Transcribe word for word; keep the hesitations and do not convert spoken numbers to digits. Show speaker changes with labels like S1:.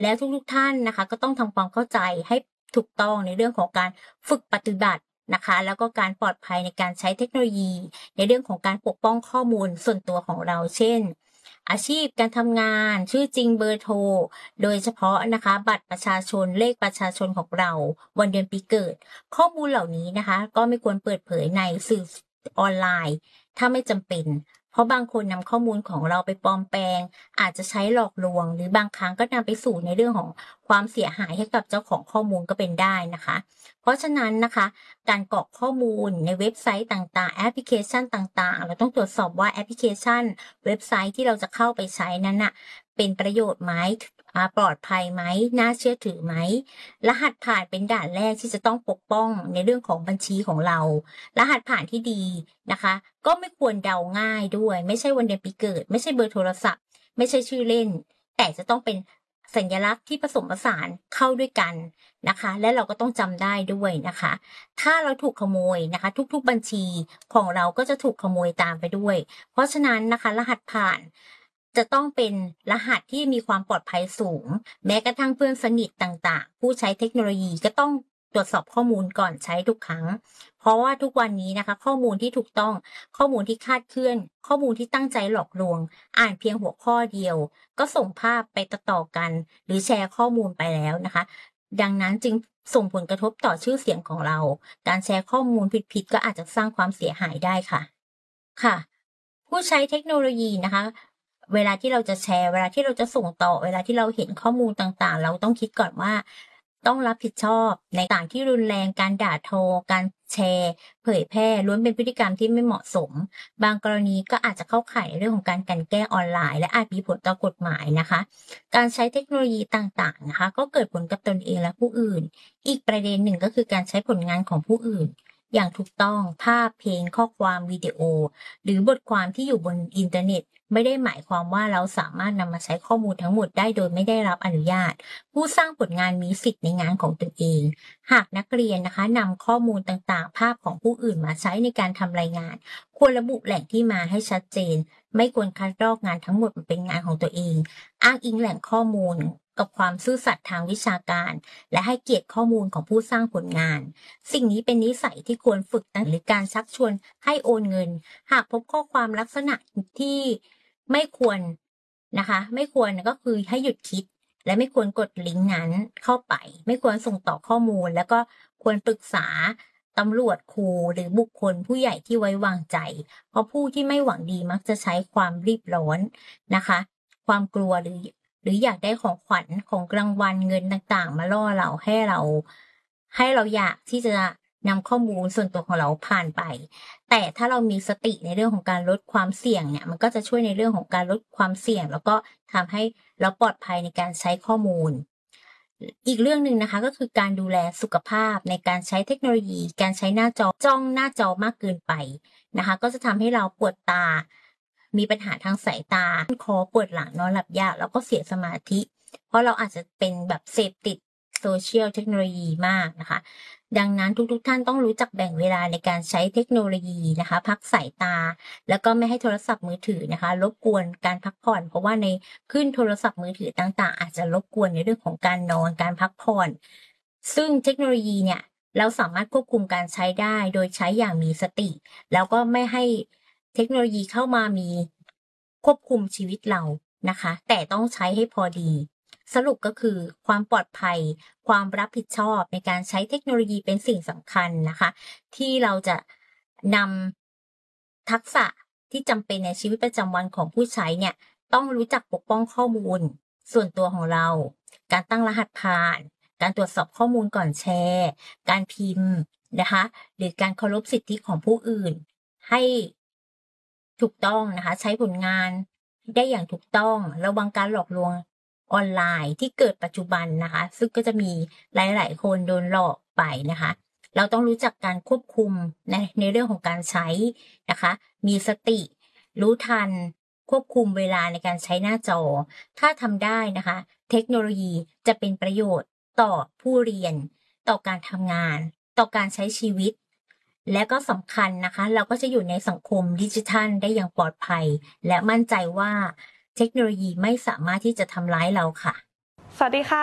S1: แล้วทุกๆท่านนะคะก็ต้องทำความเข้าใจให้ถูกต้องในเรื่องของการฝึกปฏิบัตินะคะแล้วก็การปลอดภัยในการใช้เทคโนโลยีในเรื่องของการปกป้องข้อมูลส่วนตัวของเราเช่นอาชีพการทำงานชื่อจริงเบอร์โทรโดยเฉพาะนะคะบัตรประชาชนเลขประชาชนของเราวันเดือนปีเกิดข้อมูลเหล่านี้นะคะก็ไม่ควรเปิดเผยในสื่อออนไลน์ถ้าไม่จำเป็นเพราะบางคนนำข้อมูลของเราไปปลอมแปลงอาจจะใช้หลอกลวงหรือบางครั้งก็นำไปสู่ในเรื่องของความเสียหายให้กับเจ้าของข้อมูลก็เป็นได้นะคะเพราะฉะนั้นนะคะการกรอกข้อมูลในเว็บไซต์ต่างๆแอปพลิเคชันต่างๆเราต้องตรวจสอบว่าแอปพลิเคชันเว็บไซต์ที่เราจะเข้าไปใช้นั้นน่ะเป็นประโยชน์ไหมอ่าปลอดภัยไหมน่าเชื่อถือไหมรหัสผ่านเป็นด่านแรกที่จะต้องปกป้องในเรื่องของบัญชีของเรารหัสผ่านที่ดีนะคะก็ไม่ควรเดาง่ายด้วยไม่ใช่วันเดือนปีเกิดไม่ใช่เบอร์โทรศัพท์ไม่ใช่ชื่อเล่นแต่จะต้องเป็นสัญลักษณ์ที่ผสมผสานเข้าด้วยกันนะคะและเราก็ต้องจำได้ด้วยนะคะถ้าเราถูกขโมยนะคะทุกๆบัญชีของเราก็จะถูกขโมยตามไปด้วยเพราะฉะนั้นนะคะรหัสผ่านจะต้องเป็นรหัสที่มีความปลอดภัยสูงแม้กระทั่งเพื่อนสนิทต่างๆผู้ใช้เทคโนโลยีก็ต้องตรวจสอบข้อมูลก่อนใช้ทุกครั้งเพราะว่าทุกวันนี้นะคะข้อมูลที่ถูกต้องข้อมูลที่คลาดเคลื่อนข้อมูลที่ตั้งใจหลอกลวงอ่านเพียงหัวข้อเดียวก็ส่งภาพไปต่อๆกันหรือแชร์ข้อมูลไปแล้วนะคะดังนั้นจึงส่งผลกระทบต่อชื่อเสียงของเราการแชร์ข้อมูลผิดๆก็อาจจะสร้างความเสียหายได้ค่ะค่ะผู้ใช้เทคโนโลยีนะคะเวลาที่เราจะแชร์เวลาที่เราจะส่งต่อเวลาที่เราเห็นข้อมูลต่างๆเราต้องคิดก่อนว่าต้องรับผิดชอบในต่างที่รุนแรงการด่าทอการแชร์เผยแพร่ล้วนเป็นพฤติกรรมที่ไม่เหมาะสมบางกรณีก็อาจจะเข้าข่ายในเรื่องของการกลั่นแกล้งออนไลน์และอาจมีผลต่อกฎหมายนะคะการใช้เทคโนโลยีต่างๆนะคะก็เกิดผลกับตนเองและผู้อื่นอีกประเด็นหนึ่งก็คือการใช้ผลงานของผู้อื่นอย่างถูกต้องภาพเพลงข้อความวิดีโอหรือบทความที่อยู่บนอินเทอร์เน็ตไม่ได้หมายความว่าเราสามารถนำมาใช้ข้อมูลทั้งหมดได้โดยไม่ได้รับอนุญาตผู้สร้างผลงานมีสิทธิ์ในงานของตนเองหากนักเรียนนะคะนำข้อมูลต่างๆภาพของผู้อื่นมาใช้ในการทำรายงานควรระบุแหล่งที่มาให้ชัดเจนไม่ควรคัดลอกงานทั้งหมดมาเป็นงานของตัวเองอ้างอิงแหล่งข้อมูลกับความซื่อสัตย์ทางวิชาการและให้เกียรติข้อมูลของผู้สร้างผลงานสิ่งนี้เป็นนิสัยที่ควรฝึกหรือการชักชวนให้โอนเงินหากพบข้อความลักษณะที่ไม่ควรนะคะไม่ควรก็คือให้หยุดคิดและไม่ควรกดลิงก์นั้นเข้าไปไม่ควรส่งต่อข้อมูลแล้วก็ควรปรึกษาตำรวจครูหรือบุคคลผู้ใหญ่ที่ไว้วางใจเพราะผู้ที่ไม่หวังดีมักจะใช้ความรีบร้อนนะคะความกลัวหรือหรืออยากได้ของขวัญของรางวัลเงินต่างๆมาล่อเราให้เราให้เราอยากที่จะนำข้อมูลส่วนตัวของเราผ่านไปแต่ถ้าเรามีสติในเรื่องของการลดความเสี่ยงเนี่ยมันก็จะช่วยในเรื่องของการลดความเสี่ยงแล้วก็ทำให้เราปลอดภัยในการใช้ข้อมูลอีกเรื่องหนึ่งนะคะก็คือการดูแลสุขภาพในการใช้เทคโนโลยีการใช้หน้าจอจ้องหน้าจอมากเกินไปนะคะก็จะทำให้เราปวดตามีปัญหาทางสายตาคอปวดหลังนอนหลับยากแล้วก็เสียสมาธิเพราะเราอาจจะเป็นแบบเสพติดโซเชียลเทคโนโลยีมากนะคะดังนั้นทุกๆท่านต้องรู้จักแบ่งเวลาในการใช้เทคโนโลยีนะคะพักสายตาแล้วก็ไม่ให้โทรศัพท์มือถือนะคะรบกวนการพักผ่อนเพราะว่าในขึ้นโทรศัพท์มือถือต่างๆอาจจะรบกวนในเรื่องของการนอนการพักผ่อนซึ่งเทคโนโลยีเนี่ยเราสามารถควบคุมการใช้ได้โดยใช้อย่างมีสติแล้วก็ไม่ให้เทคโนโลยีเข้ามามีควบคุมชีวิตเรานะคะแต่ต้องใช้ให้พอดีสรุปก็คือความปลอดภัยความรับผิดชอบในการใช้เทคโนโลยีเป็นสิ่งสำคัญนะคะที่เราจะนำทักษะที่จำเป็นในชีวิตประจำวันของผู้ใช้เนี่ยต้องรู้จักปกป้องข้อมูลส่วนตัวของเราการตั้งรหัสผ่านการตรวจสอบข้อมูลก่อนแชร์การพิมพ์นะคะหรือการเคารพสิทธิของผู้อื่นให้ถูกต้องนะคะใช้ผลงานได้อย่างถูกต้องระวังการหลอกลวงออนไลน์ที่เกิดปัจจุบันนะคะซึ่งก็จะมีหลายๆคนโดนหลอกไปนะคะเราต้องรู้จักการควบคุมในในเรื่องของการใช้นะคะมีสติรู้ทันควบคุมเวลาในการใช้หน้าจอถ้าทำได้นะคะเทคโนโลยีจะเป็นประโยชน์ต่อผู้เรียนต่อการทำงานต่อการใช้ชีวิตและก็สำคัญนะคะเราก็จะอยู่ในสังคมดิจิทัลได้อย่างปลอดภัยและมั่นใจว่าเทคโนโลยีไม่สามารถที่จะทำร้ายเราค่ะ
S2: สวัสดีค่ะ